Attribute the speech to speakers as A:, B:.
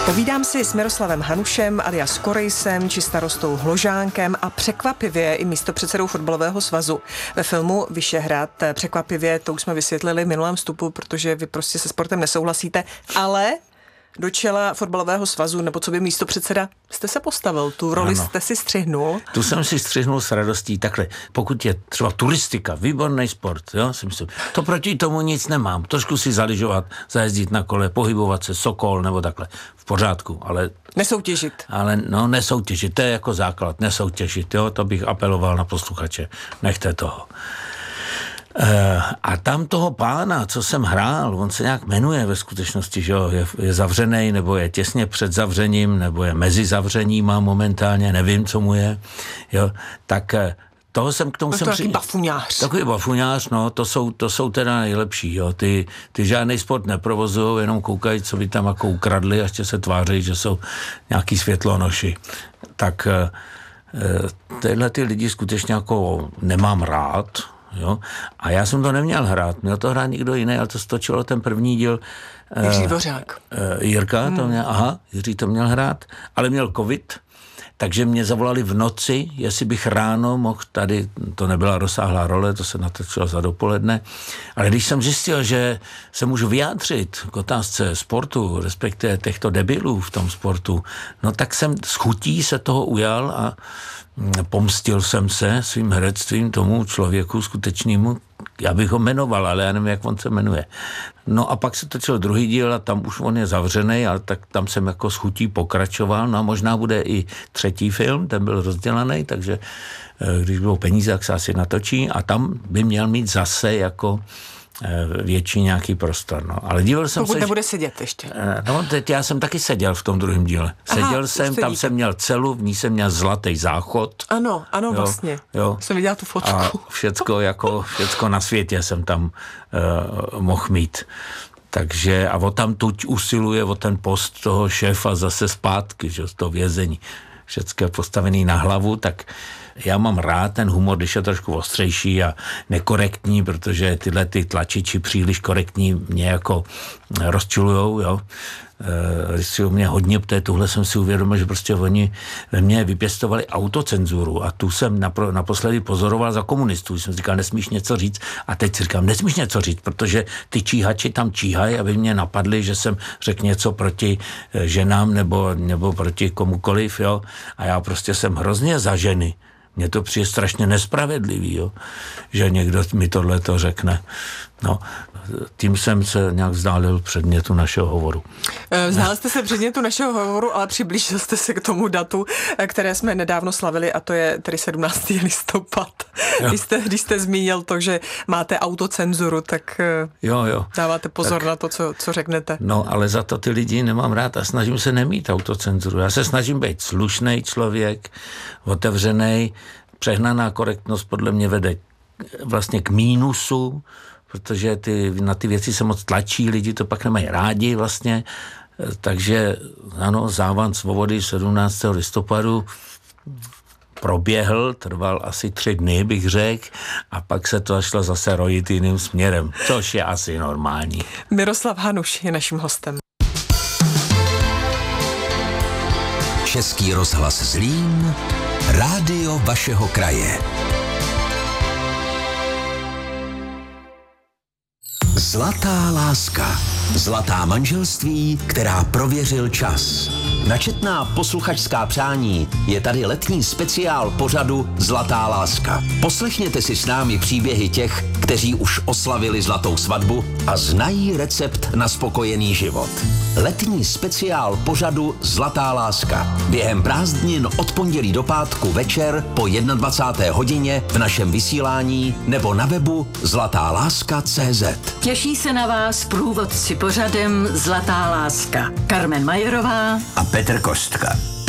A: Povídám si s Miroslavem Hanušem alias Korejsem či starostou Hložánkem a překvapivě i místopředsedou fotbalového svazu. Ve filmu Vyšehrad překvapivě, to už jsme vysvětlili v minulém vstupu, protože vy prostě se sportem nesouhlasíte, ale do čela fotbalového svazu, nebo co by místopředseda, jste se postavil, tu roli jste si střihnul.
B: Tu jsem si střihnul s radostí. Takhle, pokud je třeba turistika, výborný sport, jo, si myslím, to proti tomu nic nemám. Trošku si zaližovat, zajezdit na kole, pohybovat se, Sokol nebo takhle, v pořádku, ale...
A: Nesoutěžit.
B: Ale nesoutěžit, to je jako základ, nesoutěžit, jo, to bych apeloval na posluchače, nechte toho. A tam toho pána, co jsem hrál, on se nějak jmenuje ve skutečnosti, že jo, je zavřenej, nebo je těsně před zavřením, nebo je mezi zavřeníma momentálně, nevím, co mu je, jo, tak toho jsem k tomu...
A: To takový bafuňář.
B: Takový bafuňář, no, to jsou teda nejlepší, jo, ty žádný sport neprovozují, jenom koukají, co by tam jako ukradli a ještě se tváří, že jsou nějaký světlonoši. Tak tyhle ty lidi skutečně jako nemám rád, jo? A já jsem to neměl hrát, měl to hrát někdo jiný, ale to stočilo ten první díl.
A: Jiří Dvořák.
B: Jirka, Jiří to měl hrát, ale měl covid, takže mě zavolali v noci, jestli bych ráno mohl, tady to nebyla rozsáhlá role, to se natočilo za dopoledne, ale když jsem zjistil, že se můžu vyjádřit k otázce sportu, respektive těchto debilů v tom sportu, no tak jsem s chutí se toho ujal a pomstil jsem se svým herectvím tomu člověku skutečnému, já bych ho jmenoval, ale já nevím, jak on se jmenuje. No a pak se točil druhý díl a tam už on je zavřený, ale tak tam jsem jako s chutí pokračoval. No a možná bude i třetí film, ten byl rozdělaný, takže když budou peníze, tak se asi natočí a tam by měl mít zase jako větší nějaký prostor. No. Ale díval jsem
A: pokud
B: se...
A: nebude sedět ještě.
B: No, teď já jsem taky seděl v tom druhém díle. Seděl jsem, tam jsem měl celu, v ní jsem měl zlatý záchod.
A: Ano, jo, vlastně.
B: Jo.
A: Jsem viděla tu fotku.
B: A všecko na světě jsem tam mohl mít. Takže a odtamtud usiluje o ten post toho šéfa zase zpátky, že z toho vězení. Všecko je postavený na hlavu, tak já mám rád ten humor, když je trošku ostřejší a nekorektní, protože tyhle ty tlačiči příliš korektní mě jako rozčilujou, jo. Rozčilují mě hodně, protože tuhle jsem si uvědomil, že prostě oni ve mně vypěstovali autocenzuru a tu jsem naposledy pozoroval za komunistů. Jsem říkal, nesmíš něco říct a teď si říkám, nesmíš něco říct, protože ty číhači tam číhají, aby mě napadli, že jsem řekl něco proti ženám nebo proti komukoliv, jo. A já prostě jsem hrozně za ženy. Mně to přijde strašně nespravedlivý, jo, že někdo mi tohleto řekne. No, tím jsem se nějak vzdálil předmětu našeho hovoru.
A: Vzdálil jste se předmětu našeho hovoru, ale přiblížil jste se k tomu datu, které jsme nedávno slavili, a to je tedy 17. listopad. Když jste zmínil to, že máte autocenzuru, tak jo. Dáváte pozor na to, co řeknete.
B: No, ale za to ty lidi nemám rád a snažím se nemít autocenzuru. Já se snažím být slušný člověk, otevřený. Přehnaná korektnost podle mě vede vlastně k mínusu, protože na ty věci se moc tlačí, lidi to pak nemají rádi vlastně, takže ano, závan svobody 17. listopadu proběhl, trval asi 3 dny, bych řekl, a pak se to šlo zase rojit jiným směrem, což je asi normální.
A: Miroslav Hanuš je naším hostem.
C: Český rozhlas Zlín, rádio vašeho kraje. Zlatá láska. Zlatá manželství, která prověřil čas. Na četná posluchačská přání je tady letní speciál pořadu Zlatá láska. Poslechněte si s námi příběhy těch, kteří už oslavili zlatou svatbu a znají recept na spokojený život. Letní speciál pořadu Zlatá láska. Během prázdnin od pondělí do pátku večer po 21. hodině v našem vysílání nebo na webu zlatáláska.cz.
D: Těší se na vás průvodci pořadem Zlatá láska. Carmen Majerová
C: a Petr Kostka.